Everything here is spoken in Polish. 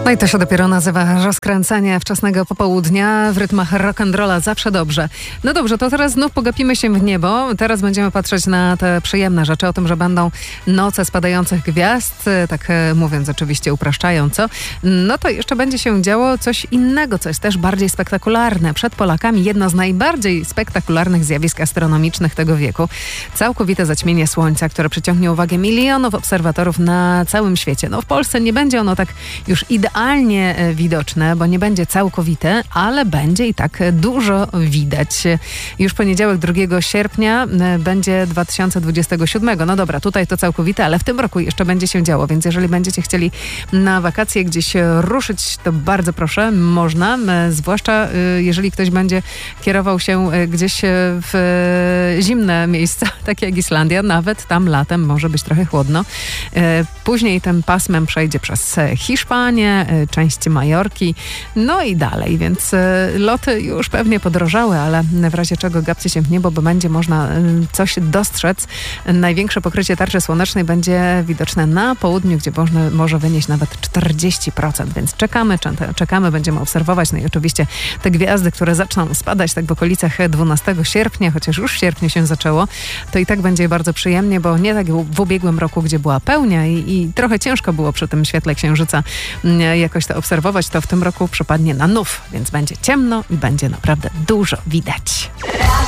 No i to się dopiero nazywa rozkręcanie wczesnego popołudnia w rytmach rock'n'rolla. Zawsze dobrze. No dobrze, to teraz znów pogapimy się w niebo. Teraz będziemy patrzeć na te przyjemne rzeczy, o tym, że będą noce spadających gwiazd, tak mówiąc oczywiście upraszczająco. No to jeszcze będzie się działo coś innego, co jest też bardziej spektakularne. Przed Polakami jedno z najbardziej spektakularnych zjawisk astronomicznych tego wieku. Całkowite zaćmienie Słońca, które przyciągnie uwagę milionów obserwatorów na całym świecie. No w Polsce nie będzie ono tak już idealnie widoczne, bo nie będzie całkowite, ale będzie i tak dużo widać. Już poniedziałek 2 sierpnia będzie 2027. No dobra, tutaj to całkowite, ale w tym roku jeszcze będzie się działo, więc jeżeli będziecie chcieli na wakacje gdzieś ruszyć, to bardzo proszę, można, zwłaszcza jeżeli ktoś będzie kierował się gdzieś w zimne miejsca, takie jak Islandia, nawet tam latem może być trochę chłodno. Później tym pasmem przejdzie przez Hiszpanię, część Majorki, no i dalej, więc loty już pewnie podrożały, ale w razie czego gapcie się w niebo, bo będzie można coś dostrzec. Największe pokrycie tarczy słonecznej będzie widoczne na południu, gdzie może wynieść nawet 40%, więc czekamy, będziemy obserwować, no i oczywiście te gwiazdy, które zaczną spadać tak w okolicach 12 sierpnia, chociaż już w sierpniu się zaczęło, to i tak będzie bardzo przyjemnie, bo nie tak w ubiegłym roku, gdzie była pełnia i trochę ciężko było przy tym świetle księżyca jakoś to obserwować, to w tym roku przypadnie na nów, więc będzie ciemno i będzie naprawdę dużo widać.